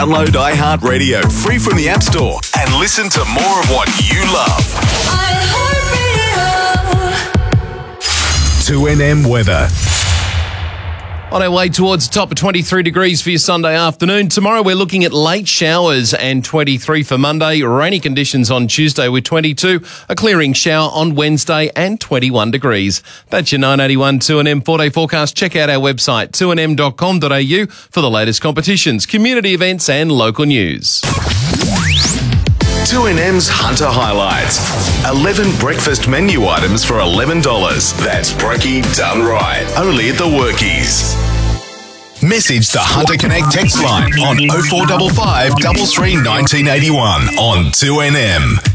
Download iHeartRadio free from the App Store and listen to more of what you love. iHeartRadio. 2NM weather. On our way towards the top of 23 degrees for your Sunday afternoon. Tomorrow we're looking at late showers and 23 for Monday. Rainy conditions on Tuesday with 22. A clearing shower on Wednesday and 21 degrees. That's your 981 2NM 4-day forecast. Check out our website 2nm.com.au for the latest competitions, community events and local news. 2NM's Hunter Highlights. 11 breakfast menu items for $11. That's brekkie done right. Only at the Workies. Message the Hunter Connect text line on 0455 33 1981 on 2NM.